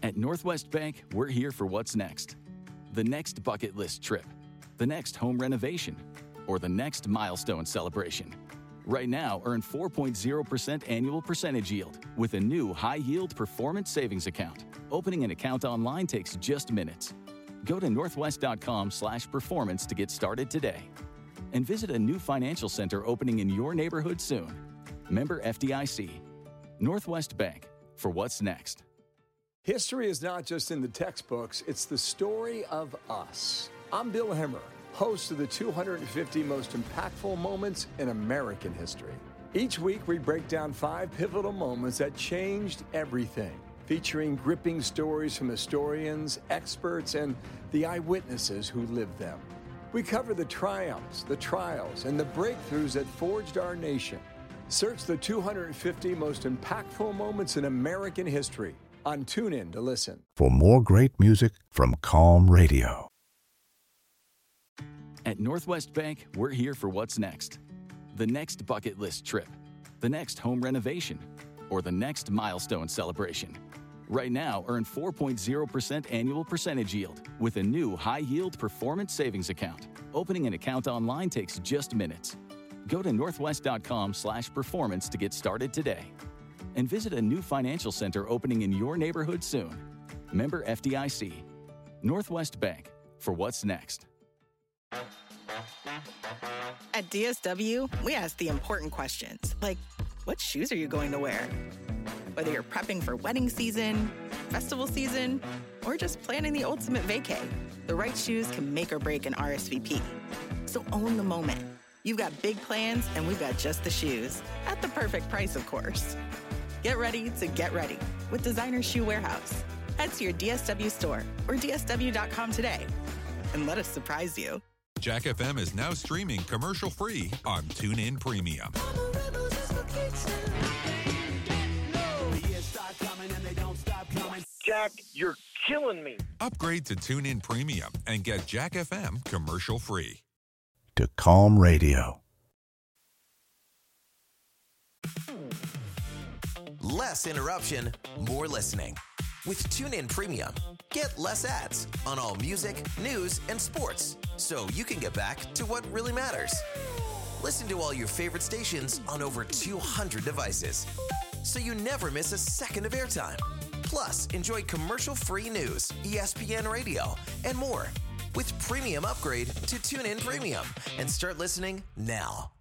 At Northwest Bank, we're here for what's next. The next bucket list trip, the next home renovation, or the next milestone celebration. Right now, earn 4.0% annual percentage yield with a new high-yield performance savings account. Opening an account online takes just minutes. Go to northwest.com/performance to get started today. And visit a new financial center opening in your neighborhood soon. Member FDIC. Northwest Bank, for what's next. History is not just in the textbooks, it's the story of us. I'm Bill Hemmer, host of the 250 most impactful moments in American history. Each week, we break down 5 pivotal moments that changed everything, featuring gripping stories from historians, experts, and the eyewitnesses who lived them. We cover the triumphs, the trials, and the breakthroughs that forged our nation. Search the 250 most impactful moments in American history on TuneIn to listen. For more great music from Calm Radio. At Northwest Bank, we're here for what's next. The next bucket list trip, the next home renovation, or the next milestone celebration. Right now, earn 4.0% annual percentage yield with a new high-yield performance savings account. Opening an account online takes just minutes. Go to northwest.com/performance to get started today. And visit a new financial center opening in your neighborhood soon. Member FDIC. Northwest Bank, for what's next. At DSW, we ask the important questions, like, what shoes are you going to wear? Whether you're prepping for wedding season, festival season, or just planning the ultimate vacay, the right shoes can make or break an RSVP. So own the moment. You've got big plans, and we've got just the shoes. At the perfect price, of course. Get ready to get ready with Designer Shoe Warehouse. Head to your DSW store or DSW.com today and let us surprise you. Jack FM is now streaming commercial-free on TuneIn Premium. Jack, you're killing me. Upgrade to TuneIn Premium and get Jack FM commercial-free. To Calm Radio. Less interruption, more listening. With TuneIn Premium, get less ads on all music, news, and sports, so you can get back to what really matters. Listen to all your favorite stations on over 200 devices, so you never miss a second of airtime. Plus, enjoy commercial-free news, ESPN Radio, and more. With Premium, upgrade to TuneIn Premium and start listening now.